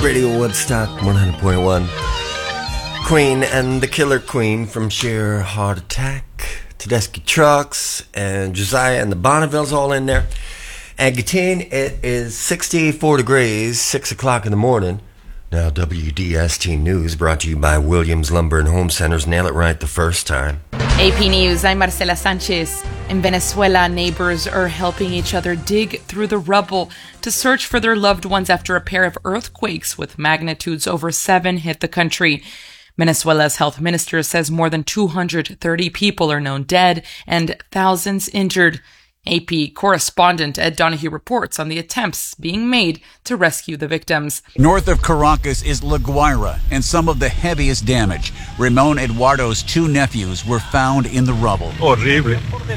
Radio Woodstock 100.1. Queen and the Killer Queen from sheer Heart Attack. Tedeschi Trucks and Josiah and the Bonnevilles all in there. And Gatine, it is 64 degrees, 6 o'clock in the morning. Now WDST News brought to you by Williams Lumber and Home Centers. Nail it right the first time. AP News, I'm Marcela Sanchez. In Venezuela, neighbors are helping each other dig through the rubble to search for their loved ones after a pair of earthquakes with magnitudes over 7 hit the country. Venezuela's health minister says more than 230 people are known dead and thousands injured. AP correspondent Ed Donahue reports on the attempts being made to rescue the victims. North of Caracas is La Guaira and some of the heaviest damage. Ramon Eduardo's 2 nephews were found in the rubble. Horrible.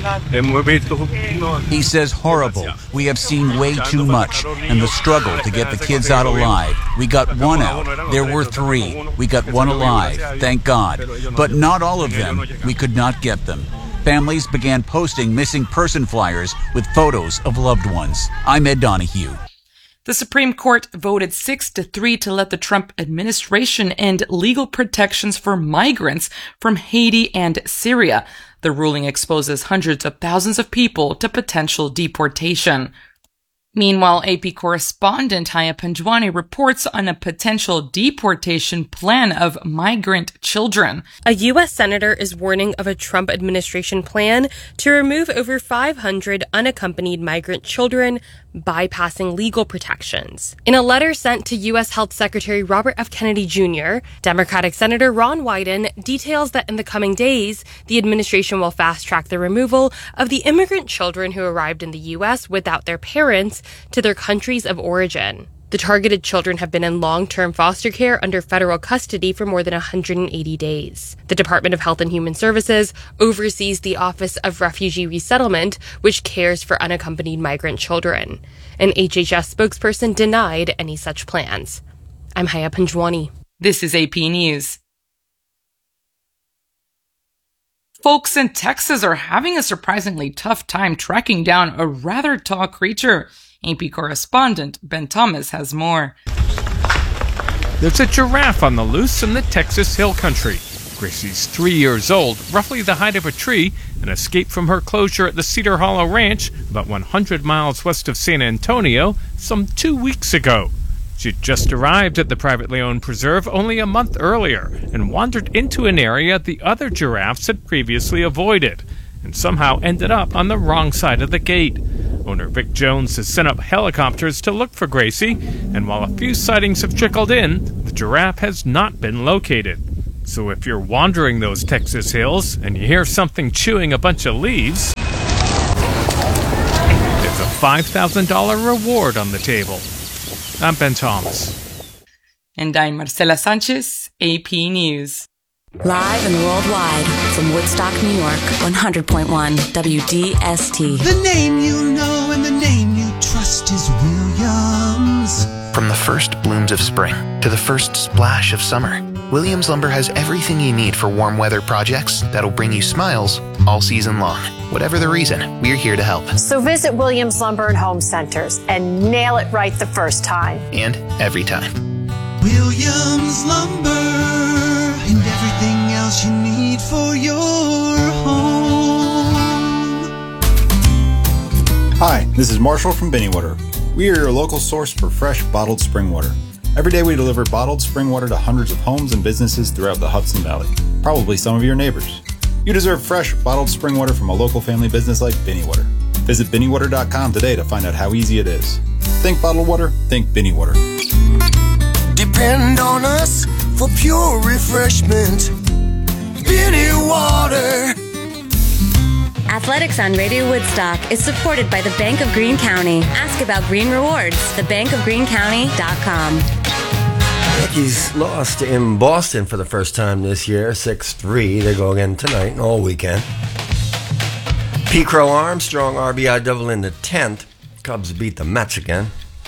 He says horrible. We have seen way too much. And the struggle to get the kids out alive. We got 1 out. There were 3. We got 1 alive. Thank God. But not all of them. We could not get them. Families began posting missing person flyers with photos of loved ones. I'm Ed Donahue. The Supreme Court voted 6-3 to let the Trump administration end legal protections for migrants from Haiti and Syria. The ruling exposes hundreds of thousands of people to potential deportation. Meanwhile, AP correspondent Haya Panjwani reports on a potential deportation plan of migrant children. A U.S. senator is warning of a Trump administration plan to remove over 500 unaccompanied migrant children, bypassing legal protections. In a letter sent to U.S. Health Secretary Robert F. Kennedy Jr., Democratic Senator Ron Wyden details that in the coming days, the administration will fast-track the removal of the immigrant children who arrived in the U.S. without their parents to their countries of origin. The targeted children have been in long-term foster care under federal custody for more than 180 days. The Department of Health and Human Services oversees the Office of Refugee Resettlement, which cares for unaccompanied migrant children. An HHS spokesperson denied any such plans. I'm Haya Panjwani. This is AP News. Folks in Texas are having a surprisingly tough time tracking down a rather tall creature. AP correspondent Ben Thomas has more. There's a giraffe on the loose in the Texas Hill Country. Gracie's 3 years old, roughly the height of a tree, and escaped from her closure at the Cedar Hollow Ranch, about 100 miles west of San Antonio, some 2 weeks ago. She'd just arrived at the privately owned preserve only a month earlier and wandered into an area the other giraffes had previously avoided, and somehow ended up on the wrong side of the gate. Owner Vic Jones has sent up helicopters to look for Gracie, and while a few sightings have trickled in, the giraffe has not been located. So if you're wandering those Texas hills and you hear something chewing a bunch of leaves, there's a $5,000 reward on the table. I'm Ben Thomas. And I'm Marcela Sanchez, AP News. Live and worldwide from Woodstock, New York, 100.1 WDST. The name you know and the name you trust is Williams. From the first blooms of spring to the first splash of summer, Williams Lumber has everything you need for warm weather projects that'll bring you smiles all season long. Whatever the reason, we're here to help. So visit Williams Lumber and Home Centers and nail it right the first time. And every time. Williams Lumber and everything else you need for your home. Hi, this is Marshall from Binny Water. We are your local source for fresh bottled spring water. Every day we deliver bottled spring water to hundreds of homes and businesses throughout the Hudson Valley, probably some of your neighbors. You deserve fresh bottled spring water from a local family business like Binny Water. Visit BinnyWater.com today to find out how easy it is. Think bottled water, think Binny Water. Depend on us for pure refreshment. Binny Water. Athletics on Radio Woodstock is supported by the Bank of Greene County. Ask about Green Rewards, thebankofgreencounty.com. Yankees lost in Boston for the first time this year, 6-3. They go again tonight and all weekend. P. Crow Armstrong, RBI double in the 10th. Cubs beat the Mets again.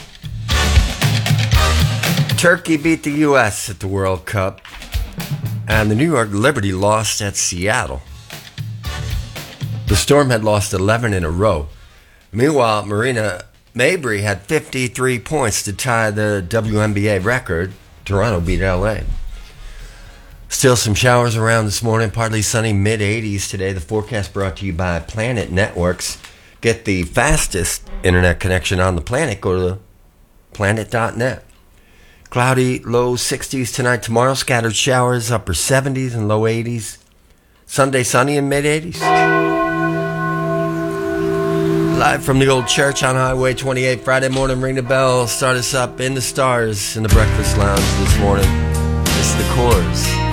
Turkey beat the U.S. at the World Cup. And the New York Liberty lost at Seattle. The Storm had lost 11 in a row. Meanwhile, Marina Mabry had 53 points to tie the WNBA record. Toronto beat LA. Still some showers around this morning, partly sunny, mid-80s today. The forecast brought to you by Planet Networks. Get the fastest internet connection on the planet. Go to planet.net. Cloudy, low 60s tonight. Tomorrow, scattered showers, upper 70s and low 80s. Sunday, sunny and mid-80s. Live from the old church on Highway 28, Friday morning, ring the bell. Start us up in the stars in the breakfast lounge this morning. It's the Corrs.